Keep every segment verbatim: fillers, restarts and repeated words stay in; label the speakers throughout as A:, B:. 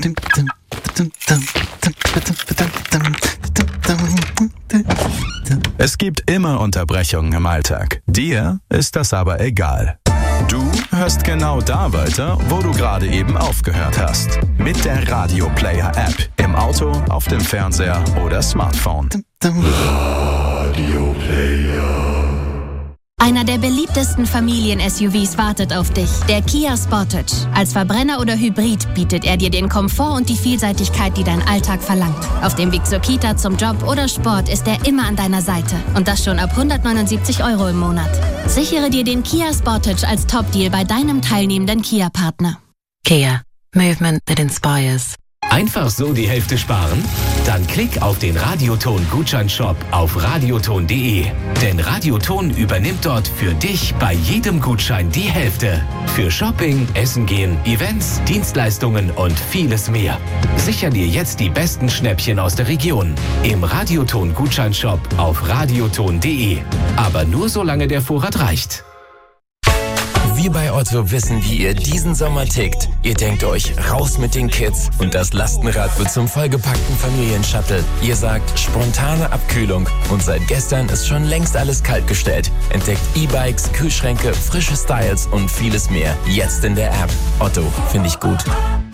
A: Es gibt immer Unterbrechungen im Alltag. Dir ist das aber egal. Du hörst genau da weiter, wo du gerade eben aufgehört hast. Mit der Radio Player App. Im Auto, auf dem Fernseher oder Smartphone. Radio Player.
B: Einer der beliebtesten Familien-S U Vs wartet auf dich, der Kia Sportage. Als Verbrenner oder Hybrid bietet er dir den Komfort und die Vielseitigkeit, die dein Alltag verlangt. Auf dem Weg zur Kita, zum Job oder Sport ist er immer an deiner Seite. Und das schon ab hundertneunundsiebzig Euro im Monat. Sichere dir den Kia Sportage als Top-Deal bei deinem teilnehmenden Kia-Partner.
C: Kia. Movement that inspires.
D: Einfach so die Hälfte sparen? Dann klick auf den Radioton-Gutscheinshop auf radioton punkt de. Denn Radioton übernimmt dort für dich bei jedem Gutschein die Hälfte. Für Shopping, Essen gehen, Events, Dienstleistungen und vieles mehr. Sicher dir jetzt die besten Schnäppchen aus der Region. Im Radioton-Gutscheinshop auf radioton punkt de. Aber nur solange der Vorrat reicht.
E: Wir bei Otto wissen, wie ihr diesen Sommer tickt. Ihr denkt euch, raus mit den Kids und das Lastenrad wird zum vollgepackten Familienshuttle. Ihr sagt, spontane Abkühlung und seit gestern ist schon längst alles kaltgestellt. Entdeckt E-Bikes, Kühlschränke, frische Styles und vieles mehr. Jetzt in der App. Otto, finde ich gut.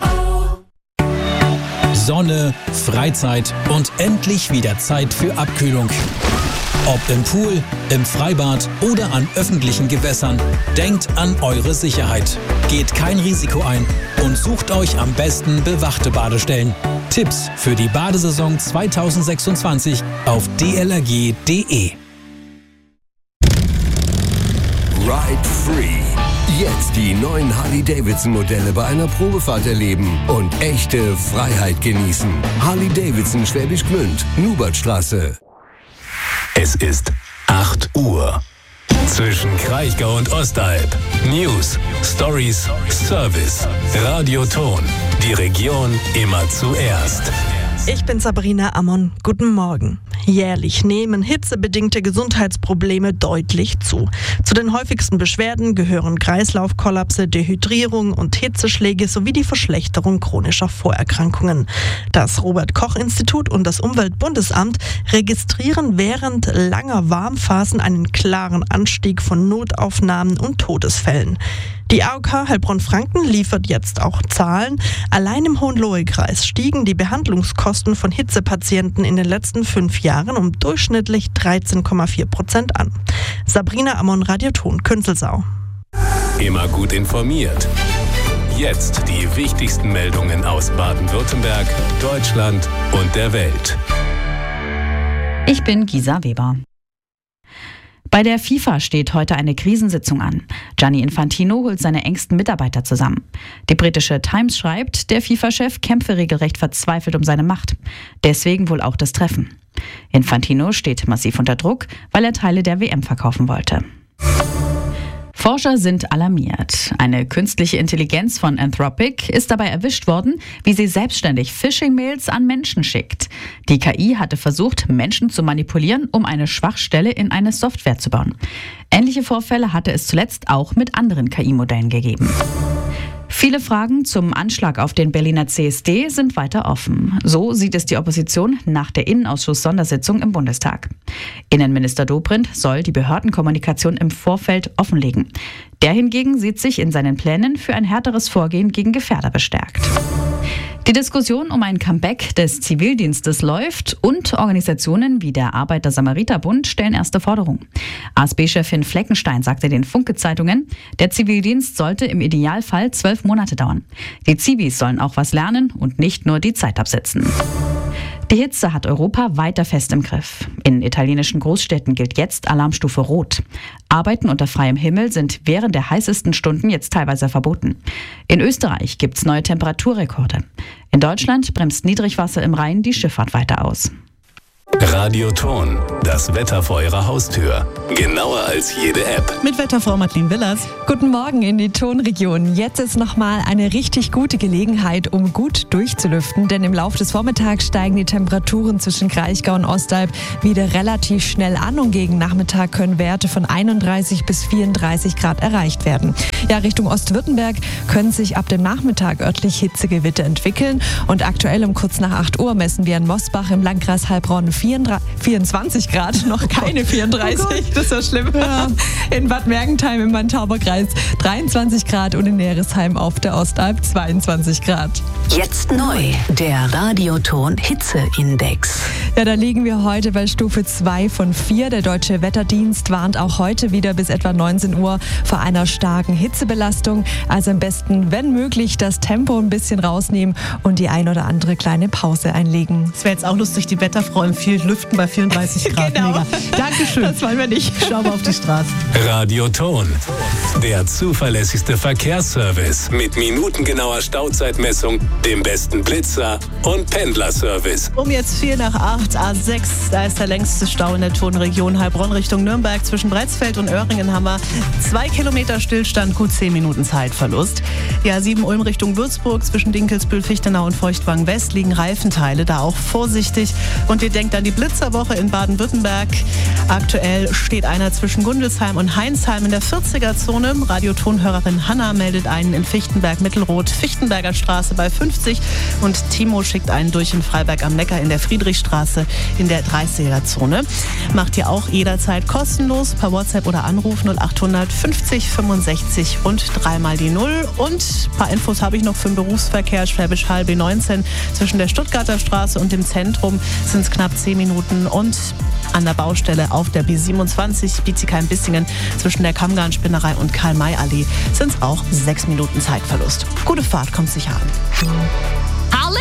F: Sonne, Freizeit und endlich wieder Zeit für Abkühlung. Ob im Pool, im Freibad oder an öffentlichen Gewässern, denkt an eure Sicherheit. Geht kein Risiko ein und sucht euch am besten bewachte Badestellen. Tipps für die Badesaison zweitausendsechsundzwanzig auf d l r g punkt d e.
G: Ride Free. Jetzt die neuen Harley-Davidson-Modelle bei einer Probefahrt erleben und echte Freiheit genießen. Harley-Davidson Schwäbisch Gmünd, Nubertstraße.
D: Es ist acht Uhr. Zwischen Kraichgau und Ostalb. News, Stories, Service. Radioton. Die Region immer zuerst.
H: Ich bin Sabrina Ammon. Guten Morgen. Jährlich nehmen hitzebedingte Gesundheitsprobleme deutlich zu. Zu den häufigsten Beschwerden gehören Kreislaufkollapse, Dehydrierung und Hitzeschläge sowie die Verschlechterung chronischer Vorerkrankungen. Das Robert-Koch-Institut und das Umweltbundesamt registrieren während langer Warmphasen einen klaren Anstieg von Notaufnahmen und Todesfällen. Die A O K Heilbronn-Franken liefert jetzt auch Zahlen. Allein im Hohenlohe-Kreis stiegen die Behandlungskosten von Hitzepatienten in den letzten fünf Jahren um durchschnittlich dreizehn Komma vier Prozent an. Sabrina Ammon, Radioton, Künzelsau.
D: Immer gut informiert. Jetzt die wichtigsten Meldungen aus Baden-Württemberg, Deutschland und der Welt.
I: Ich bin Gisa Weber. Bei der FIFA steht heute eine Krisensitzung an. Gianni Infantino holt seine engsten Mitarbeiter zusammen. Die britische Times schreibt, der FIFA-Chef kämpfe regelrecht verzweifelt um seine Macht. Deswegen wohl auch das Treffen. Infantino steht massiv unter Druck, weil er Teile der W M verkaufen wollte. Forscher sind alarmiert. Eine künstliche Intelligenz von Anthropic ist dabei erwischt worden, wie sie selbstständig Phishing-Mails an Menschen schickt. Die K I hatte versucht, Menschen zu manipulieren, um eine Schwachstelle in eine Software zu bauen. Ähnliche Vorfälle hatte es zuletzt auch mit anderen K I-Modellen gegeben. Viele Fragen zum Anschlag auf den Berliner C S D sind weiter offen. So sieht es die Opposition nach der Innenausschuss-Sondersitzung im Bundestag. Innenminister Dobrindt soll die Behördenkommunikation im Vorfeld offenlegen. Der hingegen sieht sich in seinen Plänen für ein härteres Vorgehen gegen Gefährder bestärkt. Die Diskussion um ein Comeback des Zivildienstes läuft und Organisationen wie der Arbeiter-Samariter-Bund stellen erste Forderungen. A S B-Chefin Fleckenstein sagte den Funke-Zeitungen, der Zivildienst sollte im Idealfall zwölf Monate dauern. Die Zivis sollen auch was lernen und nicht nur die Zeit absitzen. Die Hitze hat Europa weiter fest im Griff. In italienischen Großstädten gilt jetzt Alarmstufe Rot. Arbeiten unter freiem Himmel sind während der heißesten Stunden jetzt teilweise verboten. In Österreich gibt es neue Temperaturrekorde. In Deutschland bremst Niedrigwasser im Rhein die Schifffahrt weiter aus.
A: Radioton, das Wetter vor Ihrer Haustür. Genauer als jede App.
J: Mit Wetterfrau Madeleine Willers.
K: Guten Morgen in die Tonregion. Jetzt ist nochmal eine richtig gute Gelegenheit, um gut durchzulüften, denn im Laufe des Vormittags steigen die Temperaturen zwischen Kraichgau und Ostalb wieder relativ schnell an und gegen Nachmittag können Werte von einunddreißig bis vierunddreißig Grad erreicht werden. Ja, Richtung Ostwürttemberg können sich ab dem Nachmittag örtlich Hitzegewitter entwickeln und aktuell um kurz nach acht Uhr messen wir in Mosbach im Landkreis Heilbronn vierundzwanzig Grad, noch keine vierunddreißig, oh das ist ja schlimm. Ja. In Bad Mergentheim im Main-Tauber-Kreis dreiundzwanzig Grad und in Neresheim auf der Ostalb zweiundzwanzig Grad.
C: Jetzt neu, der Radioton Hitzeindex.
K: Ja, da liegen wir heute bei Stufe zwei von vier. Der Deutsche Wetterdienst warnt auch heute wieder bis etwa neunzehn Uhr vor einer starken Hitzebelastung. Also am besten, wenn möglich, das Tempo ein bisschen rausnehmen und die ein oder andere kleine Pause einlegen.
J: Es wäre jetzt auch lustig, die Wetterfrau empfiehlt Lüften bei vierunddreißig Grad.
K: Genau.
J: Mega. Dankeschön.
K: Das wollen wir nicht.
J: Schauen wir auf die Straße.
A: Radioton, der zuverlässigste Verkehrsservice mit minutengenauer Stauzeitmessung, dem besten Blitzer und Pendlerservice.
J: Um jetzt vier nach acht, A sechs, da ist der längste Stau in der Tonregion Heilbronn Richtung Nürnberg. Zwischen Bretzfeld und Öhringen haben wir zwei Kilometer Stillstand, gut zehn Minuten Zeitverlust. Die A sieben Ulm Richtung Würzburg, zwischen Dinkelsbühl, Fichtenau und Feuchtwagen West liegen Reifenteile, da auch vorsichtig. Und ihr denkt an die Blitzerwoche in Baden-Württemberg. Aktuell steht einer zwischen Gundelsheim und Heinsheim in der vierziger-Zone. Radiotonhörerin Hanna meldet einen in Fichtenberg-Mittelrot, Fichtenberger Straße bei fünfzig. Und Timo schickt einen durch in Freiberg am Neckar in der Friedrichstraße in der dreißiger-Zone. Macht ihr auch jederzeit kostenlos per WhatsApp oder Anruf null achthundert fünfzig fünfundsechzig und dreimal die Null. Und ein paar Infos habe ich noch für den Berufsverkehr. Schwäbisch Hall B neunzehn zwischen der Stuttgarter Straße und dem Zentrum sind es knapp zehn Minuten. Und an der Baustelle auf der B siebenundzwanzig Bietigheim-Bissingen zwischen der Kammgarn-Spinnerei und Karl-May-Allee sind es auch sechs Minuten Zeitverlust. Gute Fahrt, kommt sicher an.
L: Halle?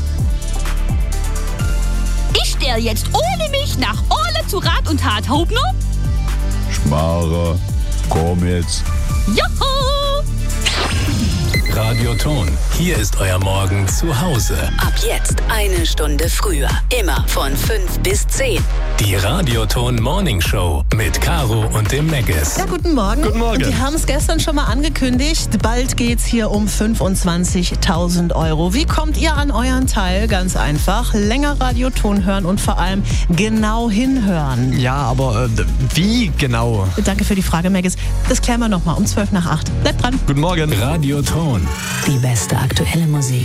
L: Ich stelle jetzt ohne mich nach Ole zu Rat und Tat. Hauptner?
M: Schmarre, komm jetzt.
L: Juhu!
A: Radioton, hier ist euer Morgen zu Hause.
C: Ab jetzt eine Stunde früher. Immer von fünf bis zehn.
A: Die Radioton Morning Show mit Caro und dem Meggis.
J: Ja, guten Morgen.
A: Guten Morgen.
J: Und die haben es gestern schon mal angekündigt. Bald geht's hier um fünfundzwanzigtausend Euro. Wie kommt ihr an euren Teil? Ganz einfach. Länger Radioton hören und vor allem genau hinhören.
N: Ja, aber äh, wie genau?
J: Danke für die Frage, Meggis. Das klären wir nochmal um zwölf nach acht. Bleibt dran.
N: Guten Morgen.
A: Radioton.
C: Die beste aktuelle Musik.